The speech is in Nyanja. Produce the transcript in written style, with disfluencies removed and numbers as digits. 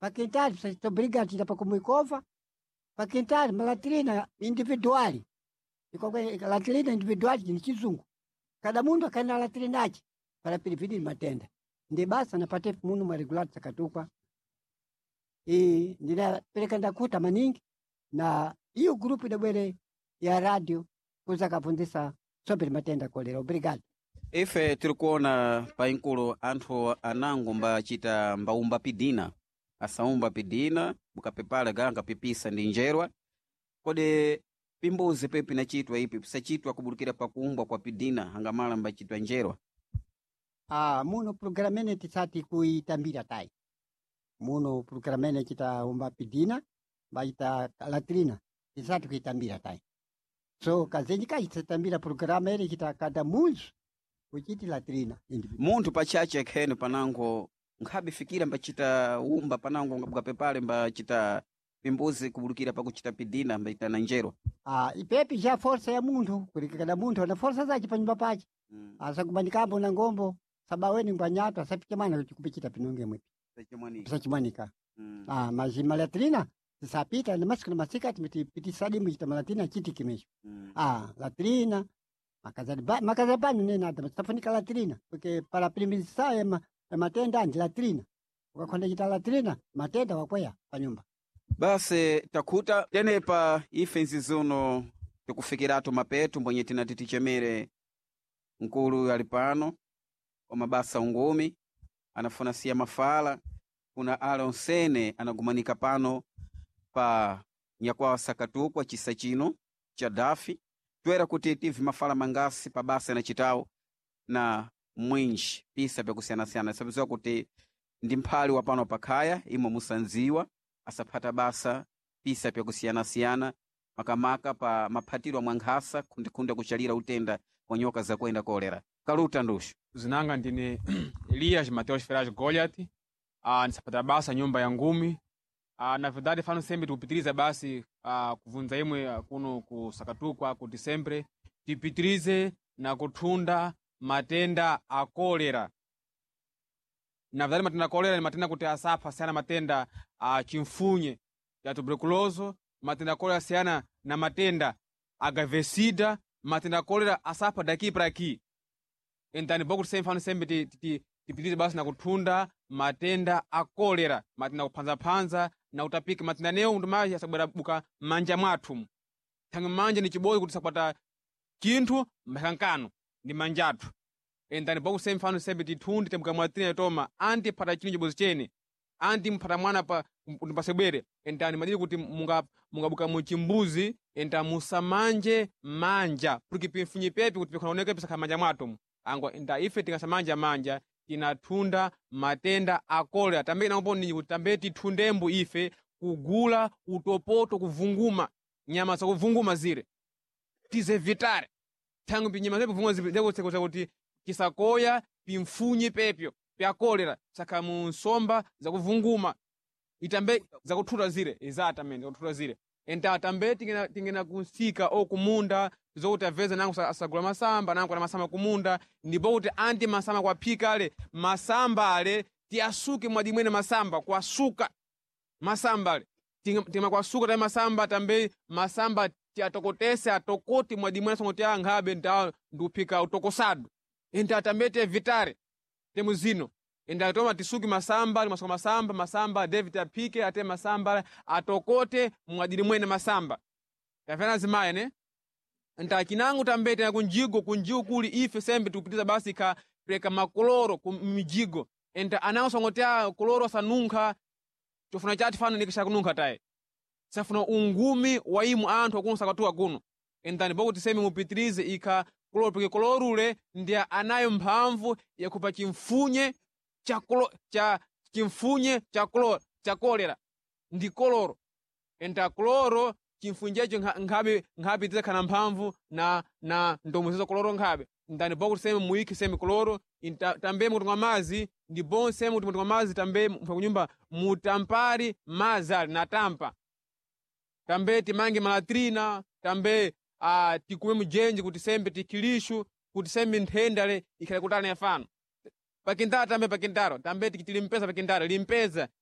pakintali precisa obrigar tira para kumuikova, pakintali malatrina individuali, ikokwe latrina individuali ni chizungu, cada mundo akaenda latrinache para prevenir matenda, ndi basa napate muno mwaregulado Sakatukwa ndina ndakuta maningi na hiyo grupu idabwere ya radio kuza kafundisa sobre matenda kolera. Obrigado. Ife tiri kuona painkulu anthu anango mbachita mbaumba pidina asaumba pidina mukapepala ganga pipisa ndi njerwa kodi pimbuzi pepi nachitwa ipi pisachitwa kubulukira pakuumbwa kwa pidina hangamala mbachitwa njerwa. Muno programene tisati kuitambira tai muno programene chitaumba pidina baita latrina tisati kuitambira tai so kazenji kachitambira programene kita kada munzu kuchiti latrina muntu pachache khene panango nkhabe fikira mbachita umba panango ngapepale mbachita pimbuzi kubulukira pakuchita pidina mbaita na njerwa. Ipepi ja força ya muntu kulikada muntu na força zachi panyumba pachi asakubanikambo na ngombo sabaweni ngwanyato asapike mana kupichita pinonge mwipi sachimwanika majima latrina tisapita na masikula masika timiti sadi mwichita malatrina chiti kimesho latrina makazabani nena ata tafunika latrina porque para primisa ya matenda andi latrina ukakonda chita latrina matenda wakwea panyumba. Basi takuta tenepa ife nzizuno tikufikiratu mapetu mbonye tina titichemere nkulu alipano omabasa ungumi anafuna siya mafala kuna ala onsene anagumanika pano pa nyakwa Sakatukwa chisa chino cha dafi twera kuti tivi mafala mangasi pa basa na chitao na mwinji pisa pya kusiana-siana sabiziwa kuti ndi mphali wapano pakaya imo musanziwa asapata basa pisa pya kusiana-siana makamaka pa maphatiro mwanghasa kundikunde kuchalira utenda kwa nyoka za kwenda kolera. Kaluta ndushu zinanga ndine Elias Mateus Ferraz Goliath nisapata basa nyumba ya ngumi na verdade fano sempre tukupitiriza basi kuvunza imwe kuno ku Sakatukwa kuti sempre tipitirize na kuthunda matenda a kolera. Na verdade matenda a kolera ni matenda kuti asapha sana matenda a chimfunye ya tuberculoso, matenda a kolera sana na matenda agavesida, matenda a kolera asapha daqui para aqui. Então pouco sempre fano sempre tipitirize basi na kuthunda matenda a kolera, matenda kuphanza-phanza na utapika matenda neo ndumaji asabwera buka manja mwathu. Tangu manja ni chiboyi kuti sakwata chinthu makankano ndi manjathu. Então pouco sempre fano sempre tithundi temuka mwatina yatoma anti phata chino chibozi chene anti mphata mwana pa pasebwere. Então madiri kuti mungabuka muchimbuzi enta musamanje manja porque pimfunyi pepi kuti pikunaoneka pisa manja mwathu ango nda ife tingasamanja manja tinathunda matenda a kolera tambe naombo ni kuti tambe tithundembo ife kugula utopoto kuvunguma nyama za kuvunguma zile tizevitare tangu pinyama zepo vunguma zile kuti kisakoya pimfunyi pepyo pya kolera saka munsomba za kuvunguma itambe za kuthula zile exatamente kuthula zile enta tambe tingena kusika o kumunda zokuti aveze nangu asagula masamba nangu na masamba kumunda ndipo kuti anti masamba kwa phika ale masamba ale tiasuke mwadimwene masamba kwasuka masamba ale tima kwasuka ta masamba tambe masamba tiatokotese atokoti mwadimwene songo tia ngabe nduphika utokosado enta tambe te vitare temuzino enda toma tisuki masamba masamba David apike ate masamba atokote mwadimwene masamba yafana zimaye ne nta kinangu tambete na kunjigo kuli ife sembe tupitiza basi ka preka makoloro kumijigo enta anauso ngotea koloro sanunka tofuna chati fano nikisha kununka tae safuna ungumi waimu anthu akuno Sakatukwa kuno enta niboku tisemi mupitirize ika koloro porque koloro ule ndia anayo mphamvu ya kupa chimfunye cha kolera ndi koloro enta koloro chimfunjecho ngabe tizakhala mphamvu na ndomuzizo koloro ngabe ndani boku sema muiki sema koloro tambe mutunga mazi ndi bon sema mutunga mazi tambe mfakunyumba mutampari mazali na tampa tambe timange malatrina tambe tikume mujenji kuti sembe tikilishu kuti sembe nthendale ikhala kutana yafano pakintara tambe pakintaro tambe tikitilimpeza pakintara limpeza